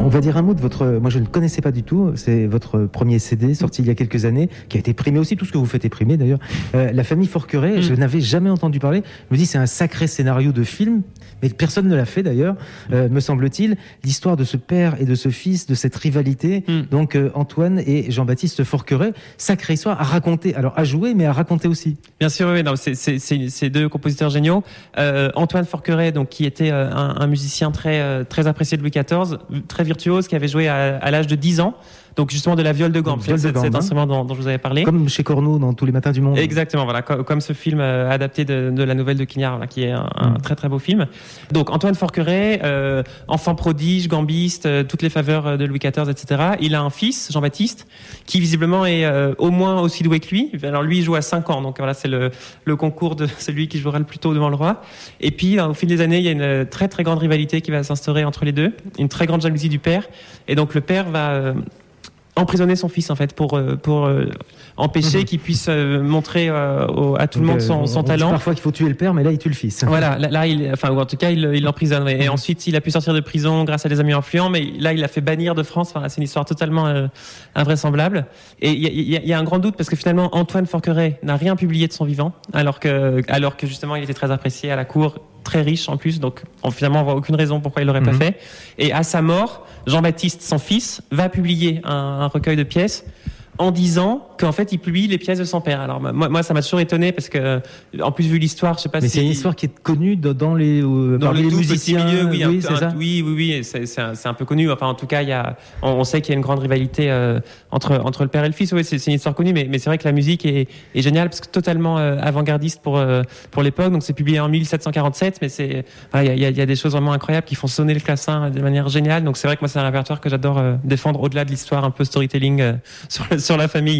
On va dire un mot de votre... Moi, je ne connaissais pas du tout. C'est votre premier CD sorti il y a quelques années, qui a été primé aussi, tout ce que vous faites est primé d'ailleurs. La famille Forqueray, je n'avais jamais entendu parler. Je me dis, c'est un sacré scénario de film, mais personne ne l'a fait d'ailleurs, me semble-t-il. L'histoire de ce père et de ce fils, de cette rivalité. Donc, Antoine et Jean-Baptiste Forqueray, sacrée histoire à raconter. Alors, à jouer, mais à raconter aussi. Bien sûr, oui. Non, c'est deux compositeurs géniaux. Antoine Forqueray, donc, qui était un musicien très apprécié de Louis XIV, très virtuose, qui avait joué à l'âge de 10 ans. Donc justement de la viole de gambe, cet instrument dont je vous avais parlé. Comme chez Corneau dans Tous les matins du monde. Exactement, voilà, comme ce film adapté de la nouvelle de Quignard, là, qui est un très très beau film. Donc Antoine Forqueray, enfant prodige, gambiste, toutes les faveurs de Louis XIV, etc. Il a un fils, Jean-Baptiste, qui visiblement est au moins aussi doué que lui. Alors lui, il joue à 5 ans, donc voilà, c'est le concours de celui qui jouera le plus tôt devant le roi. Et puis au fil des années, il y a une très très grande rivalité qui va s'instaurer entre les deux, une très grande jalousie du père. Et donc le père va emprisonner son fils en fait pour empêcher qu'il puisse montrer à tout le monde son talent. Parfois qu'il faut tuer le père, mais là il tue le fils. Voilà, là ou en tout cas il l'emprisonne. Et ensuite il a pu sortir de prison grâce à des amis influents, mais là il a fait bannir de France. Enfin, c'est une histoire totalement invraisemblable. Et il y a un grand doute parce que finalement Antoine Forqueray n'a rien publié de son vivant, alors que justement il était très apprécié à la cour, très riche en plus, donc finalement on voit aucune raison pourquoi il l'aurait pas fait. Et à sa mort, Jean-Baptiste, son fils, va publier un recueil de pièces en disant qu'en fait il publie les pièces de son père. Alors moi ça m'a toujours étonné parce que en plus vu l'histoire, je sais pas mais si c'est une histoire qui est connue dans les musiciens. Milieu, oui, c'est un peu connu. Enfin en tout cas on sait qu'il y a une grande rivalité entre le père et le fils. Oui, c'est une histoire connue, mais c'est vrai que la musique est géniale parce que totalement avant-gardiste pour l'époque. Donc c'est publié en 1747, mais il y a des choses vraiment incroyables qui font sonner le classin de manière géniale. Donc c'est vrai que moi c'est un répertoire que j'adore défendre au-delà de l'histoire un peu storytelling sur la famille.